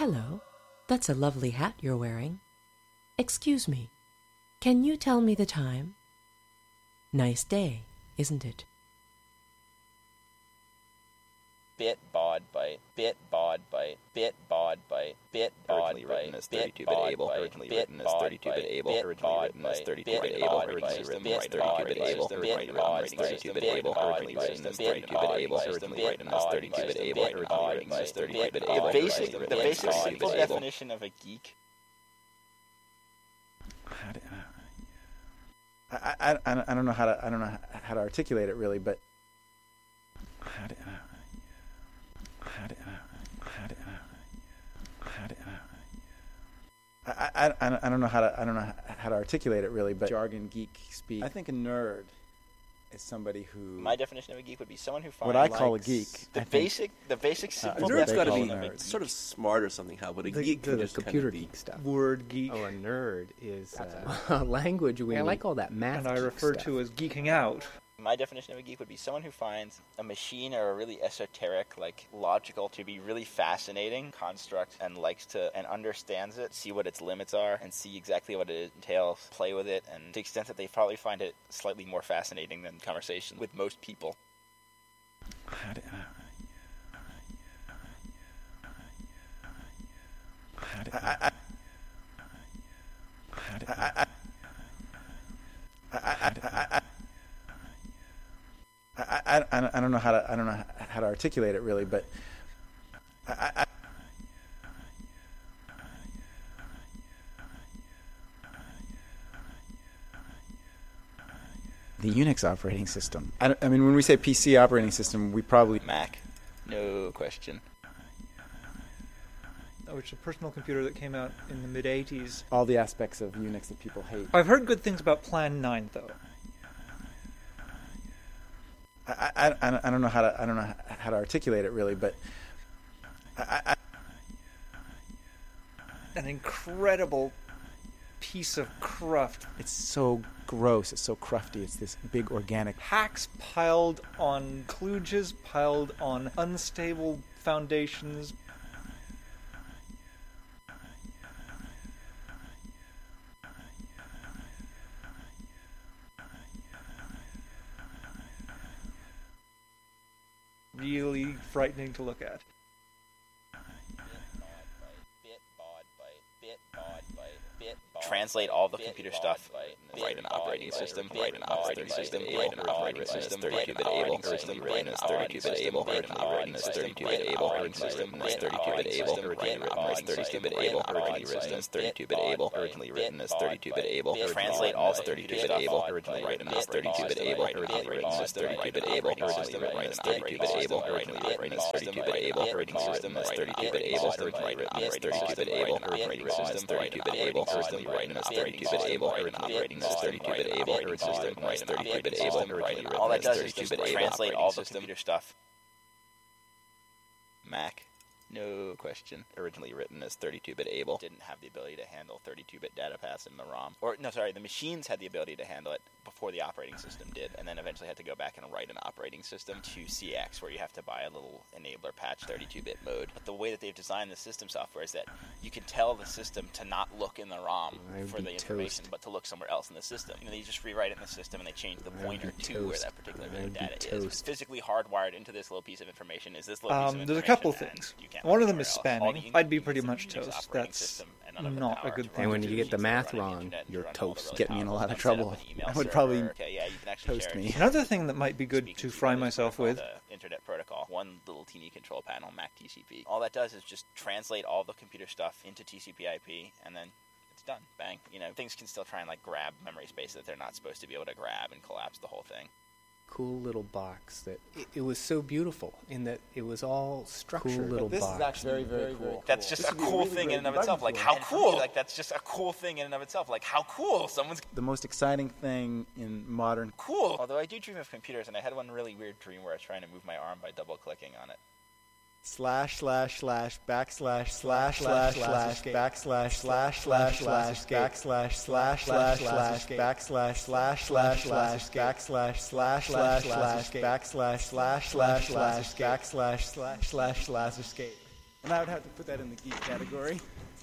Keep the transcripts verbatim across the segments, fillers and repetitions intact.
Hello, that's a lovely hat you're wearing. Excuse me, can you tell me the time? Nice day, isn't it? Bit, bod, bite, bit, bod, bite, bit, bod, bite, bit, bod, originally written bite, as bit, thirty-two bit bod, able, bite, originally bit, written as bod, thirty-two bit bite, able, bit, originally bod, written as bite, thirty-two bit bit, able, bod, originally bite, written bit, as bod, thirty-two bit bite, able, bit, originally bod, written as bite, thirty-two bit bit, able, bod, originally bite, written as bit, thirty-two bit bod, able, bite, originally bit, written as bod, thirty-two bit bite, able, bit, originally bod, written as bite, thirty-two bit, bit bod, able, bite, originally The written basic, as the thirty-two basic bit simple able. definition of a geek. How do, uh, I, I, I I don't know how to I don't know how to articulate it really, but how do, uh, how do, uh, how do, uh, how do, uh, I, I, I don't know how to I don't know how to articulate it really, but jargon geek speak. I think a nerd is somebody who. My definition of a geek would be someone who finds what I call a likes geek. The I basic, think, the basic uh, simple is Nerd's what they got to call be a nerd. sort of smart or something, how, but a The- geek the- can the just kind computer of be geek stuff. Word geek. Oh, a nerd is That's uh, a language we I need. like all that math. and I geek refer stuff. to as geeking out. My definition of a geek would be someone who finds a machine or a really esoteric, like logical, to be really fascinating construct and likes to and understands it, see what its limits are, and see exactly what it entails, play with it, and to the extent that they probably find it slightly more fascinating than conversation with most people. How do, uh, how do, I, I, how do, I, I, I, I, I, I, I don't know how to I don't know how to articulate it really, but I, I, the Unix operating system. I, don't- I mean, when we say P C operating system, we probably Mac, no question. Which is a personal computer that came out in the mid eighties. all the aspects of Unix that people hate. I've heard good things about Plan nine, though. I, I, I, I don't know how to I don't know how to articulate it really, but I, I, An incredible piece of cruft. it's so gross. It's so crufty. It's this big organic. Hacks piled on kludges, piled on unstable foundations. Really frightening to look at. Translate all the computer stuff. write an operating system, write an operating system, write an operating system, thirty-two bit able, originally written as thirty-two bit able, originally written as thirty-two bit able, originally written as thirty-two bit able, originally written as thirty-two bit able, originally written as thirty-two bit able, originally written as thirty-two bit able, Translate all as thirty-two bit able, originally written as thirty-two bit able, originally written as thirty-two bit able, originally written as thirty-two bit able, originally written as thirty-two bit able, originally written as thirty-two bit able, originally written as thirty-two bit able, operating system, thirty-two bit able, originally written as thirty-two bit able, originally written as thirty-two bit able, originally written as thirty-two bit able, originally All that written as does is thirty-two just bit able, translate all the operating system. computer stuff. Mac, no question. Originally written as thirty-two bit able. Didn't have the ability to handle thirty-two bit data paths in the ROM. Or, no, sorry, the machines had the ability to handle it before the operating system did, and then eventually had to go back and write an operating system to C X, where you have to buy a little enabler patch thirty-two bit mode. But the way that they've designed the system software is that you can tell the system to not look in the ROM I would for be the information, toast. but to look somewhere else in the system. You know, they just rewrite it in the system, and they change the I would pointer be to where toast. that particular I bit of would be data is. It's toast. physically hardwired into this little piece of information. Is this little piece of Um, information? there's a couple and things. you can't One look of them is anywhere else. All spamming. the I'd be Unix pretty much Unix toast. operating That's system and none of the not a power good to thing. run And when the you get the machines math that run wrong, internet and you're run all the toast. really Get me in a powerful lot of stuff, set up trouble. an email That would server. probably Okay, yeah, you can actually toast share me. Another thing that might be good speaking to to fry this myself protocol, with. the Internet Protocol, one little teeny control panel, Mac T C P. All that does is just translate all the computer stuff into T C P I P, and then it's done. Bang. You know, things can still try and like grab memory space that they're not supposed to be able to grab and collapse the whole thing. Cool little box that it, it was so beautiful in that it was all structured. Cool little This is box. actually very, very cool. That's just This a would be a cool really thing in great and of itself. Like, debugging how tool. cool! Like, that's just a cool thing in and of itself. Like, how cool! Someone's The most exciting thing in modern. cool. Although I do dream of computers, and I had one really weird dream where I was trying to move my arm by double clicking on it. Slash slash slash backslash slash slash slash backslash slash slash slash backslash slash slash slash backslash slash slash slash backslash slash slash slash backslash slash slash slash backslash slash slash slash escape. And I would have to put that in the geek category.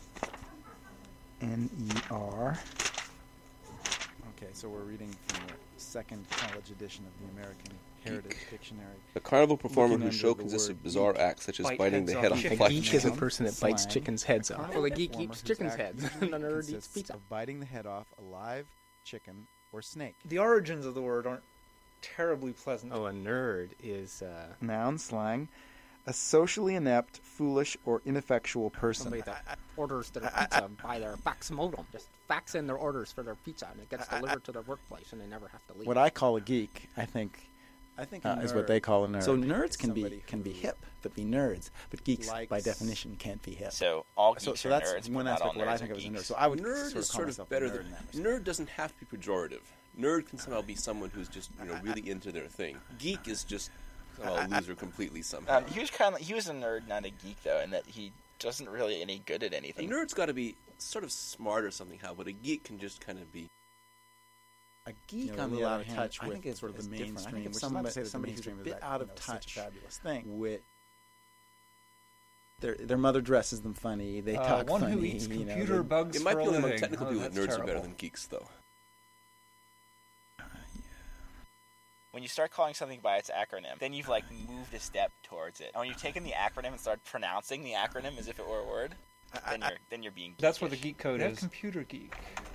N E R. Okay, so we're reading from the second college edition of the American Heritage Dictionary. A carnival performer Looking whose show under the consists word of bizarre geek. acts such as Bite biting the heads head off off chickens. a A flight. geek is a Noun, person that bites slang, chickens' heads off. carnival Well, a geek performer eats whose chickens' act heads. usually And a nerd eats consists pizza. of biting the head off a live chicken or snake. The origins of the word aren't terribly pleasant. Oh, a nerd is uh, Noun, slang, a socially inept, foolish, or ineffectual person. somebody that orders their pizza by their fax modem. Just fax in their orders for their pizza, and it gets delivered to their workplace, and they never have to leave. What I call a geek, I think, I think uh, is what they call a nerd. So nerds can be Somebody can be who hip, but be nerds. But geeks, by likes- definition, can't be hip. So all geeks So, so are that's nerds, one but not all aspect of what I nerds think are of as a nerd. geeks. So I would Nerd sort of is call sort myself of better a nerd than in that respect. nerd doesn't have to be pejorative. Nerd can somehow be someone who's just you know really into their thing. Geek is just somehow a loser completely somehow. Um, he was kind of he was a nerd, not a geek though, in that he doesn't really any good at A anything. nerd's got to be sort of smart or something, how, but a geek can just kind of be. A geek, You know, on a the little out other of hand, touch I with think it's sort of the different. I mainstream, think if which is somebody, not to say that the somebody who's a mainstream is bit that, out you of know, touch such a fabulous thing. with Their their mother dresses them funny. They Uh, talk one funny. who eats you know, computer they- bugs It might for be a only among living. technical Oh, people that that's nerds are better terrible. than geeks, though. When you start calling something by its acronym, then you've like moved a step towards it. And when you've taken the acronym and started pronouncing the acronym as if it were a word, then you're then you're being geekish. That's what the geek code Yeah, is. Computer geek.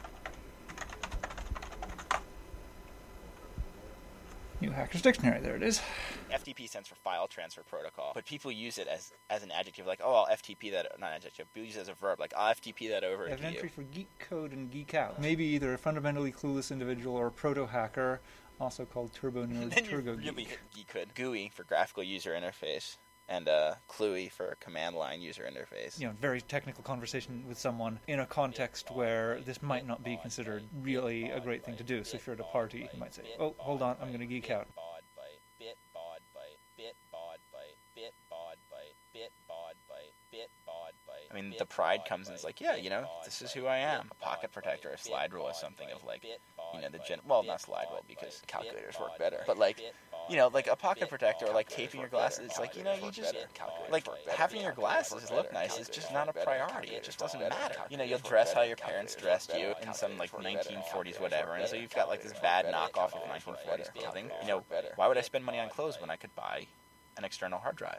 New Hacker's Dictionary, there it is. F T P stands for File Transfer Protocol, but people use it as as an adjective, like, oh, I'll F T P that, not adjective, people use it as a verb, like, I'll F T P that over They have to an you. entry for geek code and geek out. Maybe either a fundamentally clueless individual or a proto-hacker, also called turbo nerd, Then you turbo really geek. hit geek hood. G U I for graphical user interface, and uh, C L U I for command line user interface. You know, very technical conversation with someone in a context where this might not be considered really a great thing to do. So if you're at a party, you might say, oh, hold on, I'm going to geek out. Bit bod byte, bit bod byte, bit bod byte, bit bod byte, bit bod byte. I mean, the pride comes and it's like, yeah, you know, this is who I am. A pocket protector, a slide rule is something of like, you know, the gen. Well, not slide rule because calculators work better, but like, you know, like a pocket protector or like taping your glasses. It's like, you know, you just like having your glasses look nice is just not a priority. It just doesn't matter. You know, you'll dress how your parents dressed you in some like nineteen forties whatever, and so you've got like this bad knockoff of nineteen forties clothing. You know, why would I spend money on clothes when I could buy an external hard drive?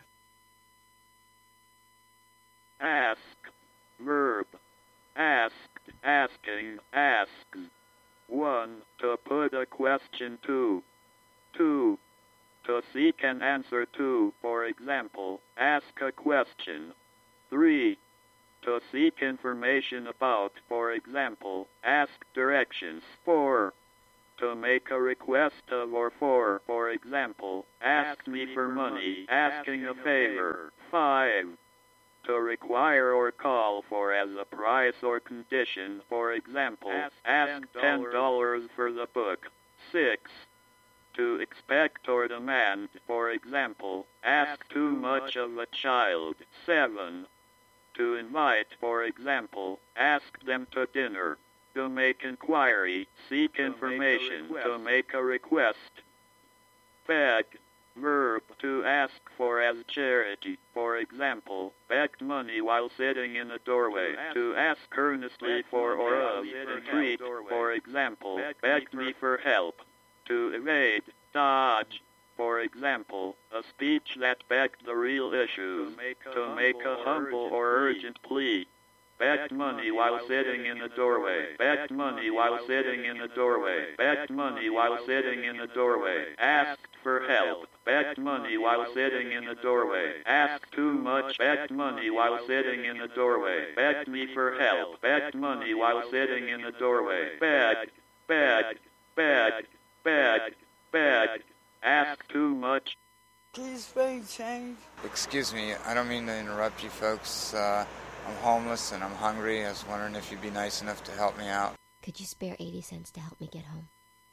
Ask. Verb. Asked, asking, asks. One. To put a question to. Two. To seek an answer to, for example, ask a question. Three. To seek information about, for example, ask directions. Four. To make a request of or for, for example, ask me for money, asking a favor. Five. To require or call for as a price or condition, for example, ask ten dollars for the book. Six. To expect or demand, for example, ask too much of a child. Seven. To invite, for example, ask them to dinner. To make inquiry, seek information, to make a request. Beg. Verb. To ask for as charity. For example, begged money while sitting in a doorway. To ask earnestly for or of retreat. For example, begged me for help. To evade. Dodge. For example, a speech that begged the real issues. To make a humble or urgent plea. Begged money while sitting in the doorway. Begged money while sitting in the doorway. Begged money while sitting in the doorway. Asked for help. Begged money while sitting in the doorway. Asked too much. Begged money while sitting in the doorway. Begged me for help. Begged money while sitting in the doorway. Begged. Begged. Begged. Begged. Begged. Asked too much. Please bring change. Excuse me, I don't mean to interrupt you folks. Uh, I'm homeless and I'm hungry. I was wondering if you'd be nice enough to help me out. Could you spare eighty cents to help me get home?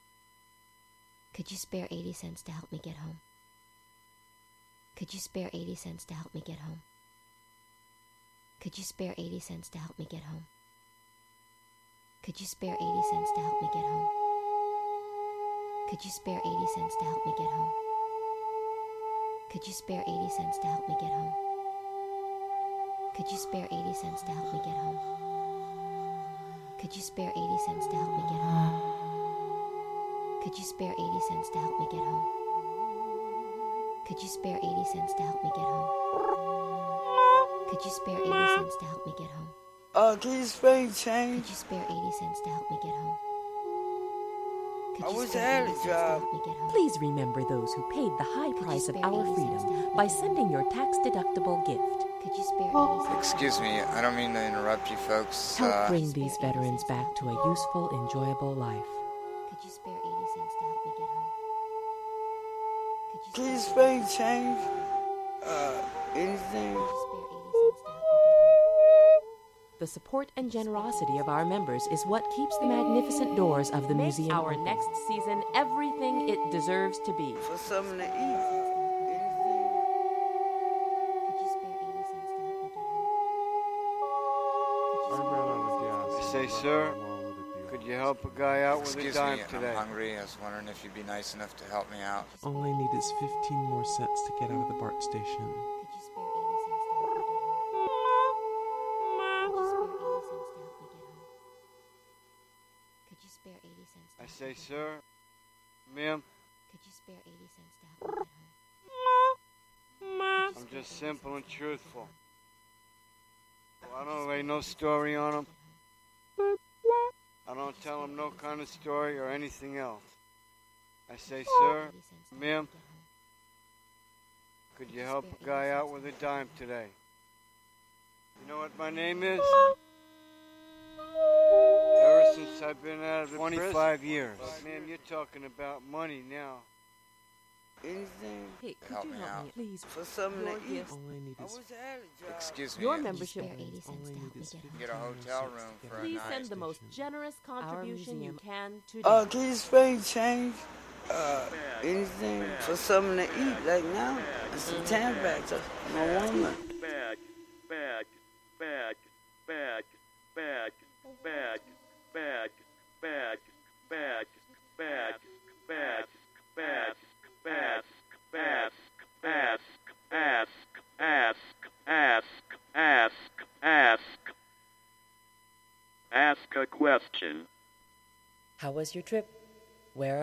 Could you spare eighty cents to help me get home? Could you spare eighty cents to help me get home? Could you spare eighty cents to help me get home? Could you spare eighty cents to help me get home? Could you spare eighty cents to help me get home? Could you spare eighty cents to help me get home? Could you spare eighty cents to help me get home? Could you spare eighty cents to help me get home? Could you spare eighty cents to help me get home? Could you spare eighty cents to help me get home? Could you spare eighty cents to help me get home? Uh, can you spare change? Could you spare eighty cents to help me get home? Could I you wish I spare had eighty a cents to job. help me get home? Please remember those who paid the high Could you price of spare our eighty cents to freedom help me by get home? sending your tax-deductible gift. Could you spare eighty cents? Excuse me, I don't mean to interrupt you folks. Help Uh, bring these veterans back to a useful, enjoyable life. Could you spare eighty cents to help me get home? Could you Can you spare spare change? Uh, anything? Could you spare eighty cents to help me get home? The support and generosity of our members is what keeps the magnificent doors of the museum Make our open. next season everything it deserves to be. For something to eat. Could you spare eighty cents to help me get home? Could you spare eighty cents? I say, sir, could you help a guy out with a excuse dime me, today? I'm hungry. I was wondering if you'd be nice enough to help me out. All I need is fifteen more cents to get out of the BART station. Could you spare eighty cents to help me get home? Could you spare eighty cents to I help me say, get home? sir, ma'am, Could you spare eighty cents to help me get home? I'm just simple and truthful. Well, I don't lay no story on them. I don't tell them no kind of story or anything else. I say, sir, ma'am, could you help a guy out with a dime today? You know what my name is? Ever since I've been out of twenty-five years. Man, you're talking about money now. Anything? Hey, could Help you me help out. me, please? For something Your to eat. gift. All I need I is wish I had a job. Excuse me. Your I- membership. Could you spare eighty all cents I to help need me is get home? Get a fifteen more hotel cents room to for get a Please night. send the most generous contribution you museum. can today. Uh, can you spare change? Uh, anything? For something to eat, like now. And some tan bags. My woman. Bag, bag, bag, bag, bag, bag, bag, bag, bag, bag, bag, bag, bag, bag, ask, ask, ask, ask, ask, ask. Ask a question. How was your trip? Where